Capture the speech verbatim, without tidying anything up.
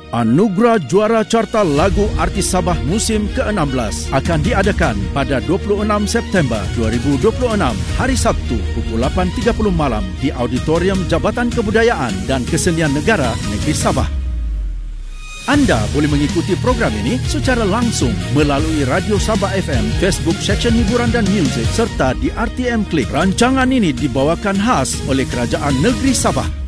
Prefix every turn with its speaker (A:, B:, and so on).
A: Anugerah Juara Carta Lagu Artis Sabah musim ke enam belas akan diadakan pada dua puluh enam September dua ribu dua puluh enam, hari Sabtu pukul lapan tiga puluh malam di Auditorium Jabatan Kebudayaan dan Kesenian Negara Negeri Sabah. Anda boleh mengikuti program ini secara langsung melalui Radio Sabah F M, Facebook Seksyen Hiburan dan Muzik serta di R T M Klik. Rancangan ini dibawakan khas oleh Kerajaan Negeri Sabah.